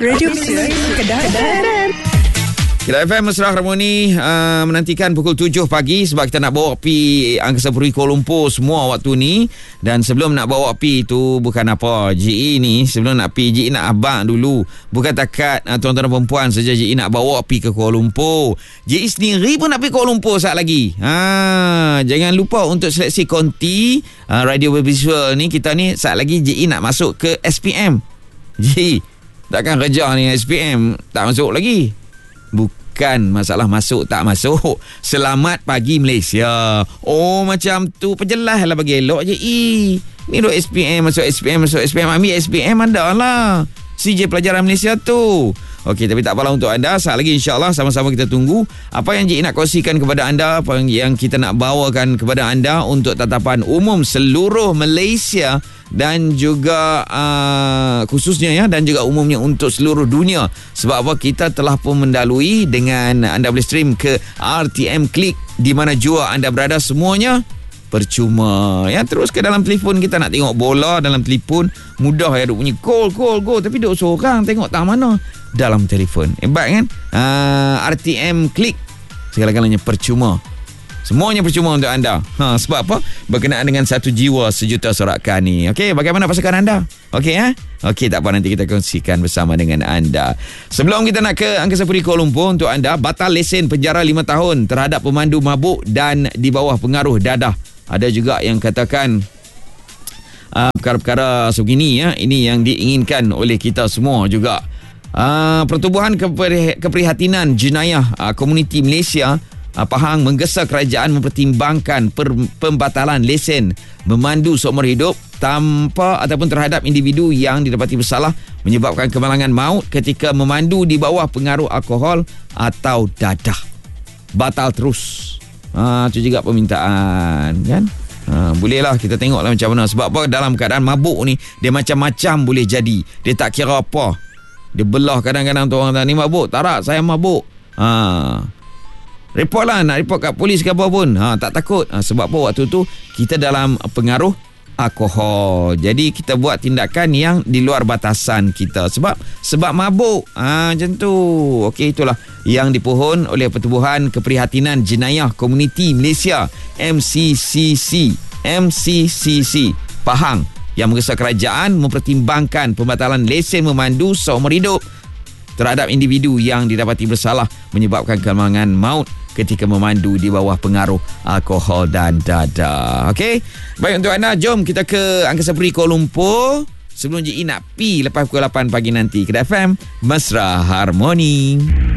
Radio Kedah FM. Kedah FM Mesra Harmoni menantikan pukul 7 pagi sebab kita nak bawa api Angkasa Puri Kuala Lumpur semua waktu ni. Dan sebelum nak bawa api tu bukan apa, GE ni sebelum nak api, GE nak abang dulu. Bukan takat tuan-tuan dan perempuan saja GE nak bawa api ke Kuala Lumpur. GE sendiri pun nak pergi Kuala Lumpur saat lagi. Jangan lupa untuk seleksi konti radio visual ni. Kita ni saat lagi GE nak masuk ke SPM. GE takkan kerja ni SPM tak masuk lagi. Bukan masalah masuk tak masuk. Selamat pagi Malaysia. Oh macam tu. Perjelas lah bagi elok je. Ni duk SPM masuk SPM. Ambil SPM anda lah. CJ Pelajaran Malaysia tu. Okey, tapi tak apalah untuk anda. Saat lagi insyaAllah sama-sama kita tunggu apa yang Cik nak kongsikan kepada anda, apa yang kita nak bawakan kepada anda untuk tatapan umum seluruh Malaysia dan juga khususnya ya, dan juga umumnya untuk seluruh dunia. Sebab apa, kita telah pun mendalui dengan anda boleh stream ke RTM Klik di mana jua anda berada, semuanya percuma. Ya, terus ke dalam telefon kita nak tengok bola dalam telefon, mudah ya, duk bunyi gol, tapi duk seorang tengok tak mana dalam telefon. Hebat kan? RTM Klik segala-galanya percuma. Semuanya percuma untuk anda. Sebab apa? Berkenaan dengan satu jiwa sejuta sorakan ni. Okey, bagaimana pasukan anda? Okey ya? Okey, tak apa, nanti kita kongsikan bersama dengan anda. Sebelum kita nak ke Angkasa Puri Kuala Lumpur, untuk anda, batal lesen penjara 5 tahun terhadap pemandu mabuk dan di bawah pengaruh dadah. Ada juga yang katakan perkara-perkara sebegini ya, ini yang diinginkan oleh kita semua juga. Pertubuhan Keprihatinan Jenayah Komuniti Malaysia Pahang menggesa kerajaan mempertimbangkan pembatalan lesen memandu seumur hidup tanpa ataupun terhadap individu yang didapati bersalah menyebabkan kemalangan maut ketika memandu di bawah pengaruh alkohol atau dadah. Batal terus. Itu juga permintaan kan. Bolehlah kita tengoklah macam mana. Sebab apa, dalam keadaan mabuk ni dia macam-macam boleh jadi. Dia tak kira apa. Dia belah kadang-kadang tu orang ni mabuk. Tak, saya mabuk. Report lah, nak report kat polis ke apa pun. Tak takut. Sebab apa, waktu tu kita dalam pengaruh alkohol. Jadi kita buat tindakan yang di luar batasan kita. Sebab mabuk. Macam tu. Okey, itulah yang dipohon oleh Pertubuhan Keprihatinan Jenayah Komuniti Malaysia MCCC Pahang yang menggesa kerajaan mempertimbangkan pembatalan lesen memandu seumur hidup terhadap individu yang didapati bersalah menyebabkan kemalangan maut ketika memandu di bawah pengaruh alkohol dan dadah. Okey, baik untuk anda, jom kita ke Angkasa Puri Kuala Lumpur sebelum GE nak pi lepas pukul 8 pagi nanti. Kedah FM Mesra Harmoni.